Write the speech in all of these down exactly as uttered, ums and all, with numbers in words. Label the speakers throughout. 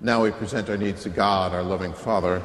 Speaker 1: Now we present our needs to God, our loving Father.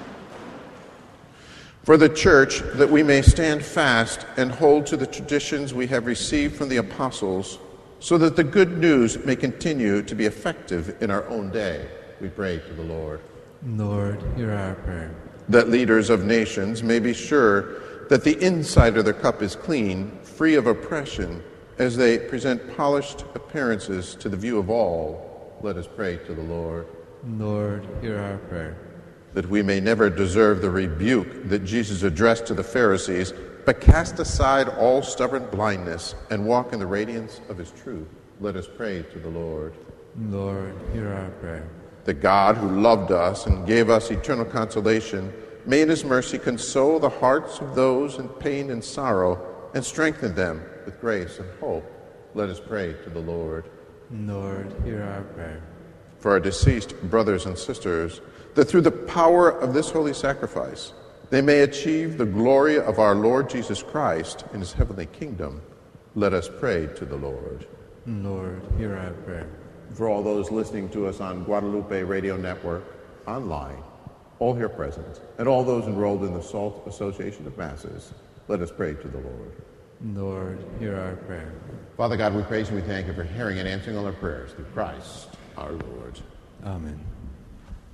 Speaker 1: For the church, that we may stand fast and hold to the traditions we have received from the apostles, so that the good news may continue to be effective in our own day, we pray to the Lord.
Speaker 2: Lord, hear our prayer.
Speaker 1: That leaders of nations may be sure that the inside of their cup is clean, free of oppression, as they present polished appearances to the view of all, let us pray to the Lord.
Speaker 2: Lord, hear our prayer.
Speaker 1: That we may never deserve the rebuke that Jesus addressed to the Pharisees, but cast aside all stubborn blindness and walk in the radiance of his truth, let us pray to the Lord.
Speaker 2: Lord, hear our prayer.
Speaker 1: That God, who loved us and gave us eternal consolation, may in his mercy console the hearts of those in pain and sorrow and strengthen them with grace and hope. Let us pray to the Lord.
Speaker 2: Lord, hear our prayer.
Speaker 1: For our deceased brothers and sisters, that through the power of this holy sacrifice, they may achieve the glory of our Lord Jesus Christ in his heavenly kingdom, let us pray to the Lord.
Speaker 2: Lord, hear our prayer.
Speaker 1: For all those listening to us on Guadalupe Radio Network, online, all here present, and all those enrolled in the SALT Association of Masses, let us pray to the Lord.
Speaker 2: Lord, hear our prayer.
Speaker 1: Father God, we praise and we thank you for hearing and answering all our prayers through Christ our Lord.
Speaker 2: Amen.